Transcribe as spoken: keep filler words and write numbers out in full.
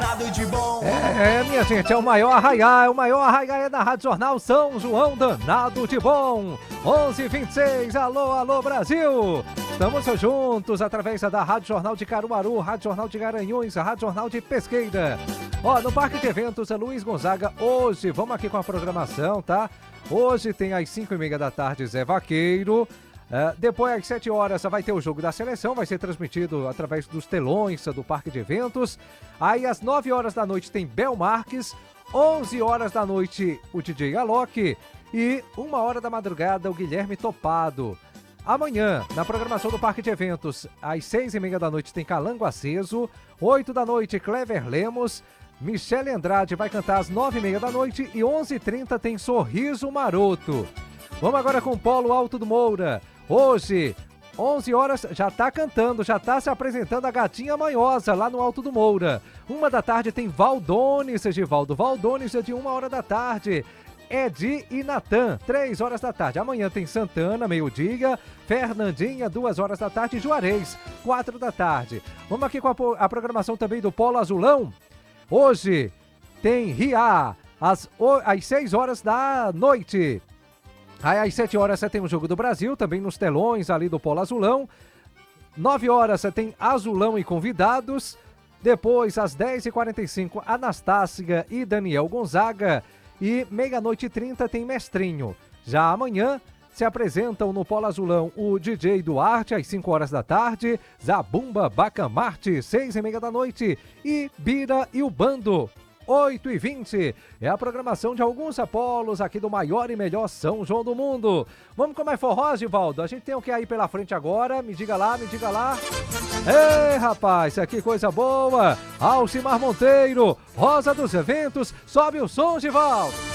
nada de bom. É, é, minha gente, é o maior arraiá, é o maior arraiá é da Rádio Jornal São João, danado de bom. onze e vinte e seis, alô, alô, Brasil. Estamos juntos através da Rádio Jornal de Caruaru, Rádio Jornal de Garanhuns, Rádio Jornal de Pesqueira. Ó, no Parque de Eventos Luiz Gonzaga, hoje, vamos aqui com a programação, tá? Hoje tem às cinco e meia da tarde Zé Vaqueiro. Uh, depois, às sete horas, vai ter o jogo da seleção, vai ser transmitido através dos telões do Parque de Eventos. Aí, às nove horas da noite, tem Bel Marques. onze horas da noite, o D J Alok. E uma hora da madrugada, o Guilherme Topado. Amanhã, na programação do Parque de Eventos, às seis e meia da noite, tem Calango Aceso. oito da noite, Clever Lemos. Michele Andrade vai cantar às nove e meia da noite. E onze e trinta tem Sorriso Maroto. Vamos agora com o Polo Alto do Moura. Hoje, onze horas, já tá cantando, já tá se apresentando a Gatinha Manhosa lá no Alto do Moura. Uma da tarde tem Valdones, Egivaldo Valdones, é de uma hora da tarde. Edi e Natan, três horas da tarde. Amanhã tem Santana, meio-dia. Fernandinha, duas horas da tarde. Juarez, quatro da tarde. Vamos aqui com a, a programação também do Polo Azulão. Hoje tem Riá, às, às seis horas da noite. Aí às sete horas você tem o Jogo do Brasil, também nos telões ali do Polo Azulão. nove horas você tem Azulão e convidados. Depois, às dez e quarenta e cinco, Anastácia e Daniel Gonzaga. E meia-noite e trinta tem Mestrinho. Já amanhã se apresentam no Polo Azulão o D J Duarte, às cinco horas da tarde. Zabumba Bacamarte, seis e meia da noite. E Bira e o Bando. oito e vinte é a programação de alguns Apolos aqui do maior e melhor São João do mundo. Vamos com mais forró, Givaldo? A gente tem o que aí pela frente agora? Me diga lá, me diga lá. Ei, rapaz, isso aqui coisa boa. Alcimar Monteiro, Rosa dos Eventos, sobe o som, Givaldo.